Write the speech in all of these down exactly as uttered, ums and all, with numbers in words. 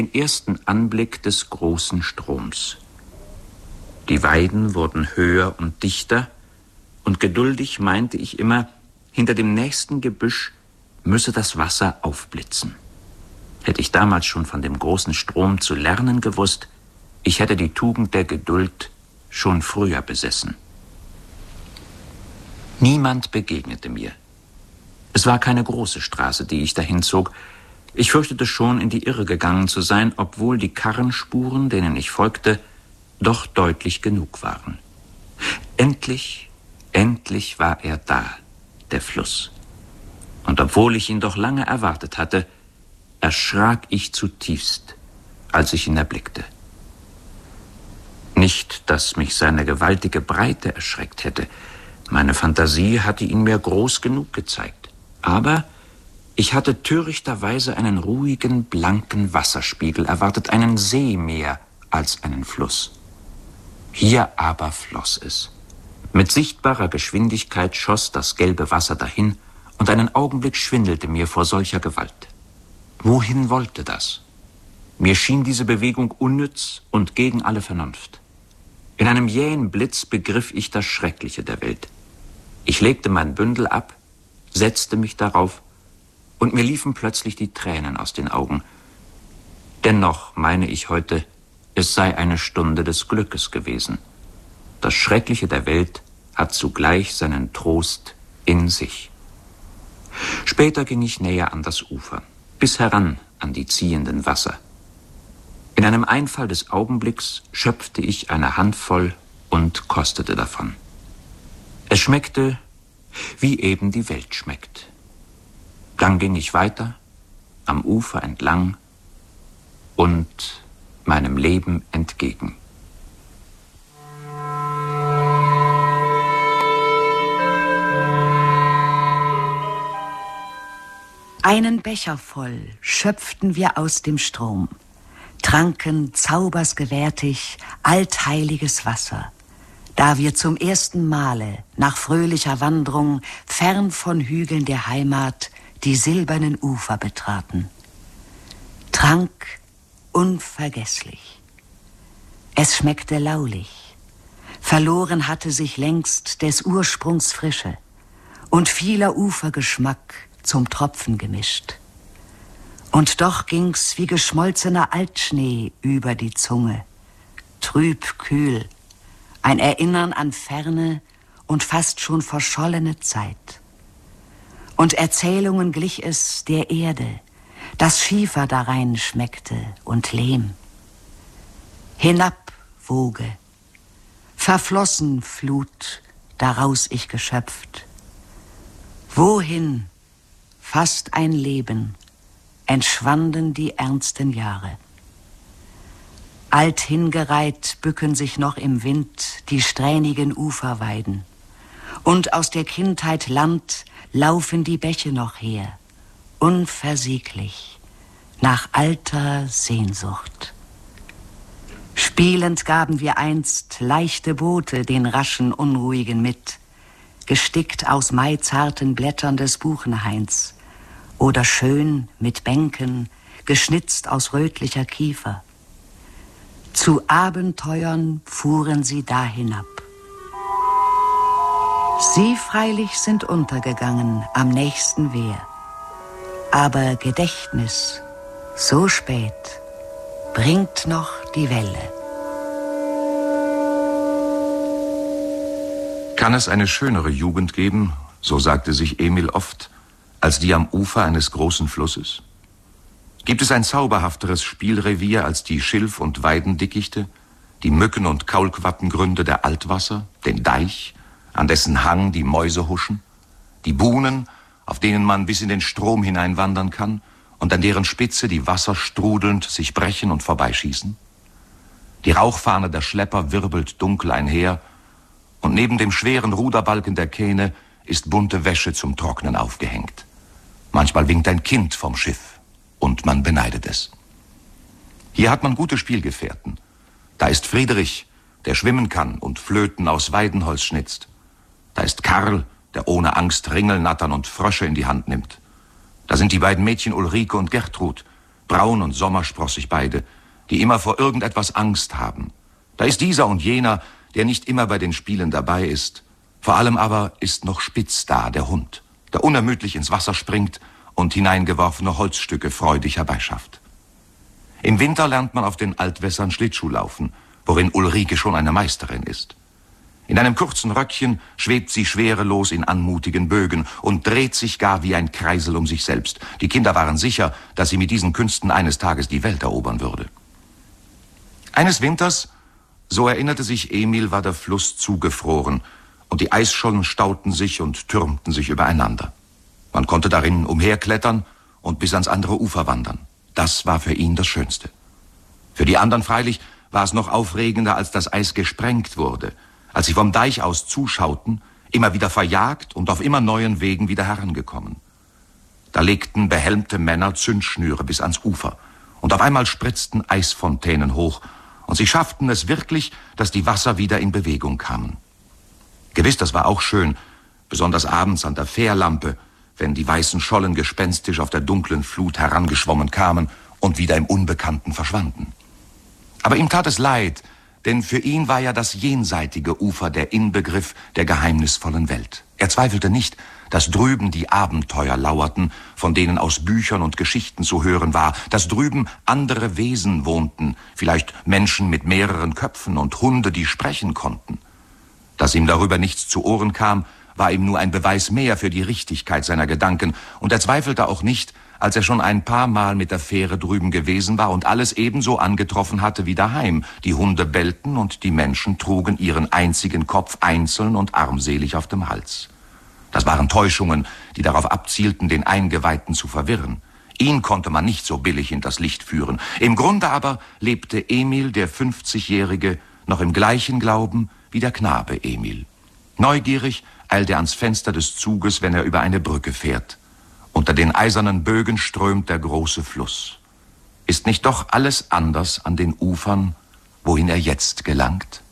den ersten Anblick des großen Stroms. Die Weiden wurden höher und dichter, und geduldig meinte ich immer, hinter dem nächsten Gebüsch müsse das Wasser aufblitzen. Hätte ich damals schon von dem großen Strom zu lernen gewusst, ich hätte die Tugend der Geduld schon früher besessen. Niemand begegnete mir. Es war keine große Straße, die ich dahin zog. Ich fürchtete schon, in die Irre gegangen zu sein, obwohl die Karrenspuren, denen ich folgte, doch deutlich genug waren. Endlich, endlich war er da, der Fluss. Und obwohl ich ihn doch lange erwartet hatte, erschrak ich zutiefst, als ich ihn erblickte. Nicht, dass mich seine gewaltige Breite erschreckt hätte. Meine Fantasie hatte ihn mir groß genug gezeigt. Aber ich hatte törichterweise einen ruhigen, blanken Wasserspiegel erwartet, einen See mehr als einen Fluss. Hier aber floss es. Mit sichtbarer Geschwindigkeit schoss das gelbe Wasser dahin, und einen Augenblick schwindelte mir vor solcher Gewalt. Wohin wollte das? Mir schien diese Bewegung unnütz und gegen alle Vernunft. In einem jähen Blitz begriff ich das Schreckliche der Welt. Ich legte mein Bündel ab, setzte mich darauf, und mir liefen plötzlich die Tränen aus den Augen. Dennoch meine ich heute, es sei eine Stunde des Glückes gewesen. Das Schreckliche der Welt hat zugleich seinen Trost in sich. Später ging ich näher an das Ufer, bis heran an die ziehenden Wasser. In einem Einfall des Augenblicks schöpfte ich eine Handvoll und kostete davon. Es schmeckte, wie eben die Welt schmeckt. Dann ging ich weiter, am Ufer entlang und meinem Leben entgegen. Einen Becher voll schöpften wir aus dem Strom, tranken zaubersgewärtig altheiliges Wasser, da wir zum ersten Male nach fröhlicher Wanderung fern von Hügeln der Heimat die silbernen Ufer betraten. Trank unvergesslich. Es schmeckte laulig. Verloren hatte sich längst des Ursprungs Frische und vieler Ufergeschmack zum Tropfen gemischt. Und doch ging's wie geschmolzener Altschnee über die Zunge, trüb kühl, ein Erinnern an ferne und fast schon verschollene Zeit. Und Erzählungen glich es der Erde, das Schiefer darein schmeckte und Lehm. Hinab, Woge, verflossen Flut, daraus ich geschöpft. Wohin, fast ein Leben, entschwanden die ernsten Jahre. Alt hingereiht bücken sich noch im Wind die strähnigen Uferweiden. Und aus der Kindheit Land laufen die Bäche noch her, unversieglich, nach alter Sehnsucht. Spielend gaben wir einst leichte Boote den raschen Unruhigen mit, gestickt aus maizarten Blättern des Buchenhains oder schön mit Bänken, geschnitzt aus rötlicher Kiefer. Zu Abenteuern fuhren sie da hinab. Sie freilich sind untergegangen am nächsten Wehr, aber Gedächtnis, so spät, bringt noch die Welle. Kann es eine schönere Jugend geben, so sagte sich Emil oft, als die am Ufer eines großen Flusses? Gibt es ein zauberhafteres Spielrevier als die Schilf- und Weidendickichte, die Mücken- und Kaulquappengründe der Altwasser, den Deich, an dessen Hang die Mäuse huschen, die Buhnen, auf denen man bis in den Strom hineinwandern kann und an deren Spitze die Wasser strudelnd sich brechen und vorbeischießen? Die Rauchfahne der Schlepper wirbelt dunkel einher, und neben dem schweren Ruderbalken der Kähne ist bunte Wäsche zum Trocknen aufgehängt. Manchmal winkt ein Kind vom Schiff, und man beneidet es. Hier hat man gute Spielgefährten. Da ist Friedrich, der schwimmen kann und Flöten aus Weidenholz schnitzt. Da ist Karl, der ohne Angst Ringelnattern und Frösche in die Hand nimmt. Da sind die beiden Mädchen Ulrike und Gertrud, braun und sommersprossig beide, die immer vor irgendetwas Angst haben. Da ist dieser und jener, der nicht immer bei den Spielen dabei ist. Vor allem aber ist noch Spitz da, der Hund, der unermüdlich ins Wasser springt und hineingeworfene Holzstücke freudig herbeischafft. Im Winter lernt man auf den Altwässern Schlittschuh laufen, worin Ulrike schon eine Meisterin ist. In einem kurzen Röckchen schwebt sie schwerelos in anmutigen Bögen und dreht sich gar wie ein Kreisel um sich selbst. Die Kinder waren sicher, dass sie mit diesen Künsten eines Tages die Welt erobern würde. Eines Winters, so erinnerte sich Emil, war der Fluss zugefroren und die Eisschollen stauten sich und türmten sich übereinander. Man konnte darin umherklettern und bis ans andere Ufer wandern. Das war für ihn das Schönste. Für die anderen freilich war es noch aufregender, als das Eis gesprengt wurde, als sie vom Deich aus zuschauten, immer wieder verjagt und auf immer neuen Wegen wieder herangekommen. Da legten behelmte Männer Zündschnüre bis ans Ufer und auf einmal spritzten Eisfontänen hoch und sie schafften es wirklich, dass die Wasser wieder in Bewegung kamen. Gewiss, das war auch schön, besonders abends an der Fährlampe, wenn die weißen Schollen gespenstisch auf der dunklen Flut herangeschwommen kamen und wieder im Unbekannten verschwanden. Aber ihm tat es leid, denn für ihn war ja das jenseitige Ufer der Inbegriff der geheimnisvollen Welt. Er zweifelte nicht, dass drüben die Abenteuer lauerten, von denen aus Büchern und Geschichten zu hören war, dass drüben andere Wesen wohnten, vielleicht Menschen mit mehreren Köpfen und Hunde, die sprechen konnten. Dass ihm darüber nichts zu Ohren kam, war ihm nur ein Beweis mehr für die Richtigkeit seiner Gedanken, und er zweifelte auch nicht, als er schon ein paar Mal mit der Fähre drüben gewesen war und alles ebenso angetroffen hatte wie daheim. Die Hunde bellten und die Menschen trugen ihren einzigen Kopf einzeln und armselig auf dem Hals. Das waren Täuschungen, die darauf abzielten, den Eingeweihten zu verwirren. Ihn konnte man nicht so billig hinters Licht führen. Im Grunde aber lebte Emil, der fünfzigjährige, noch im gleichen Glauben wie der Knabe Emil. Neugierig eilt er ans Fenster des Zuges, wenn er über eine Brücke fährt. Unter den eisernen Bögen strömt der große Fluss. Ist nicht doch alles anders an den Ufern, wohin er jetzt gelangt?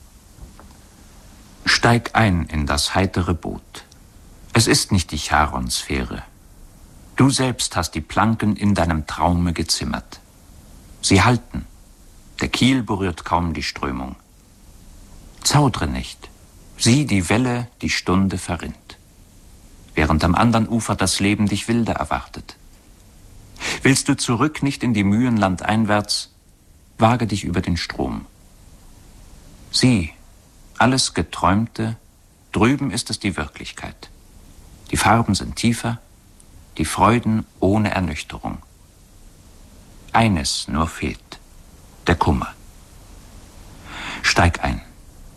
Steig ein in das heitere Boot. Es ist nicht die Charon-Sphäre. Du selbst hast die Planken in deinem Traume gezimmert. Sie halten. Der Kiel berührt kaum die Strömung. Zaudre nicht. Sieh die Welle, die Stunde verrinnt. Während am anderen Ufer das Leben dich wilder erwartet. Willst du zurück nicht in die Mühen landeinwärts, wage dich über den Strom. Sieh, alles Geträumte, drüben ist es die Wirklichkeit. Die Farben sind tiefer, die Freuden ohne Ernüchterung. Eines nur fehlt, der Kummer. Steig ein.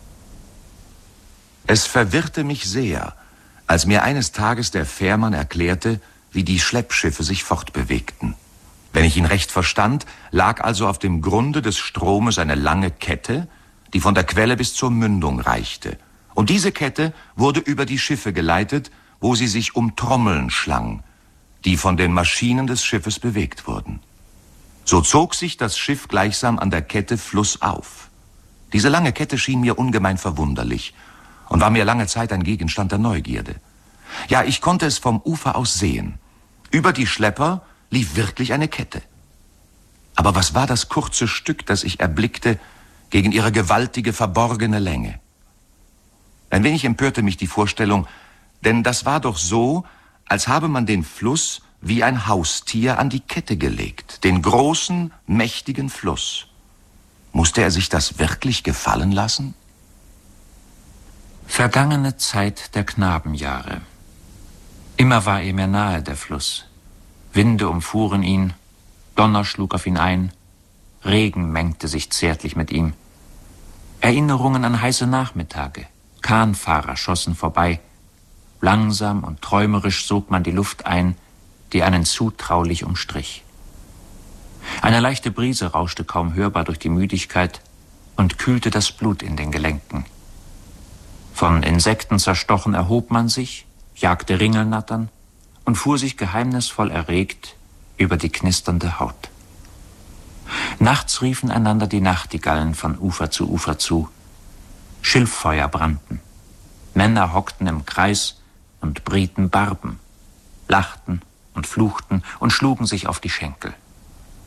Es verwirrte mich sehr, als mir eines Tages der Fährmann erklärte, wie die Schleppschiffe sich fortbewegten. Wenn ich ihn recht verstand, lag also auf dem Grunde des Stromes eine lange Kette, die von der Quelle bis zur Mündung reichte. Und diese Kette wurde über die Schiffe geleitet, wo sie sich um Trommeln schlang, die von den Maschinen des Schiffes bewegt wurden. So zog sich das Schiff gleichsam an der Kette flussauf. Diese lange Kette schien mir ungemein verwunderlich und war mir lange Zeit ein Gegenstand der Neugierde. Ja, ich konnte es vom Ufer aus sehen. Über die Schlepper lief wirklich eine Kette. Aber was war das kurze Stück, das ich erblickte, gegen ihre gewaltige, verborgene Länge? Ein wenig empörte mich die Vorstellung, denn das war doch so, als habe man den Fluss wie ein Haustier an die Kette gelegt, den großen, mächtigen Fluss. Musste er sich das wirklich gefallen lassen? Vergangene Zeit der Knabenjahre. Immer war er mir nahe, der Fluss. Winde umfuhren ihn, Donner schlug auf ihn ein, Regen mengte sich zärtlich mit ihm. Erinnerungen an heiße Nachmittage, Kahnfahrer schossen vorbei. Langsam und träumerisch sog man die Luft ein, die einen zutraulich umstrich. Eine leichte Brise rauschte kaum hörbar durch die Müdigkeit und kühlte das Blut in den Gelenken. Von Insekten zerstochen erhob man sich, jagte Ringelnattern und fuhr sich geheimnisvoll erregt über die knisternde Haut. Nachts riefen einander die Nachtigallen von Ufer zu Ufer zu. Schilffeuer brannten. Männer hockten im Kreis und brieten Barben, lachten und fluchten und schlugen sich auf die Schenkel.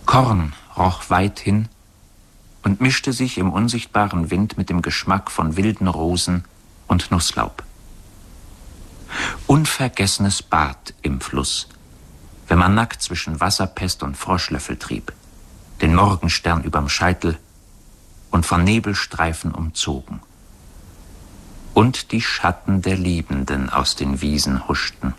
Korn roch weit hin und mischte sich im unsichtbaren Wind mit dem Geschmack von wilden Rosen und Nusslaub. Unvergessenes Bad im Fluss, wenn man nackt zwischen Wasserpest und Froschlöffel trieb, den Morgenstern überm Scheitel und von Nebelstreifen umzogen. Und die Schatten der Liebenden aus den Wiesen huschten.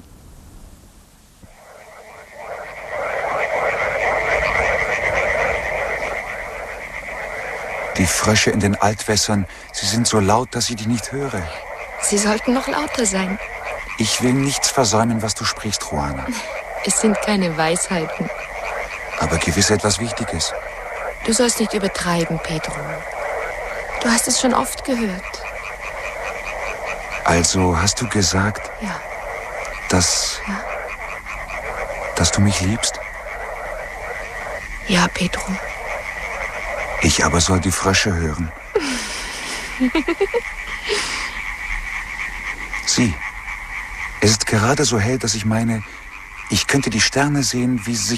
Die Frösche in den Altwässern, sie sind so laut, dass ich die nicht höre. Sie sollten noch lauter sein. Ich will nichts versäumen, was du sprichst, Juana. Es sind keine Weisheiten. Aber gewiss etwas Wichtiges. Du sollst nicht übertreiben, Pedro. Du hast es schon oft gehört. Also hast du gesagt, Ja. dass, Ja. dass du mich liebst? Ja, Pedro. Ich aber soll die Frösche hören. Sieh, es ist gerade so hell, dass ich meine, ich könnte die Sterne sehen, wie sie sich